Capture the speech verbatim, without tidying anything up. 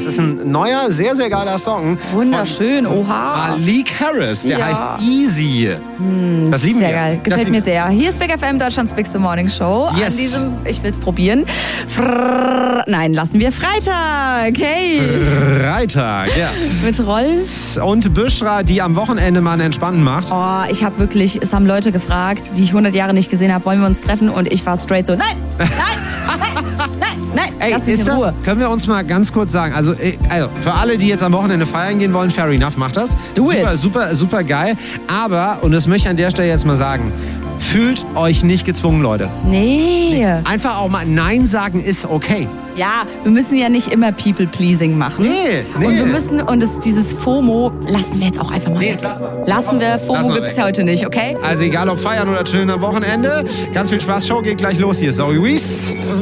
Das ist ein neuer, sehr, sehr geiler Song. Wunderschön, oha. Malik Harris, der Ja. heißt Easy. Hm, das lieben sehr wir. geil, Das gefällt lieben mir wir. sehr. Hier ist Big F M, Deutschlands Bigste Morning Show. Yes. An diesem, ich will's probieren. Frrrr, nein, lassen wir Freitag. Hey. Freitag, ja. Mit Rolf. Und Büschra, die am Wochenende mal einen Entspannten macht. Oh, ich habe wirklich, es haben Leute gefragt, die ich hundert Jahre nicht gesehen habe, wollen wir uns treffen? Und ich war straight so, nein, nein, nein, nein, nein, Ey, lass mich ist in das, Ruhe. können wir uns mal ganz kurz sagen, also, äh, also für alle, die jetzt am Wochenende feiern gehen wollen, fair enough, macht das. Do super, it. super, super geil. Aber, und das möchte ich an der Stelle jetzt mal sagen, fühlt euch nicht gezwungen, Leute. Nee. Einfach auch mal Nein sagen ist okay. Ja, wir müssen ja nicht immer People-Pleasing machen. Nee, nee. Und wir müssen, und das, dieses FOMO lassen wir jetzt auch einfach mal Nee, weg. lass mal. Lassen wir, Lass FOMO mal gibt's weg. ja heute nicht, okay? Also egal ob feiern oder chillen am Wochenende. Ganz viel Spaß, Show geht gleich los. Hier ist Zoe Wees.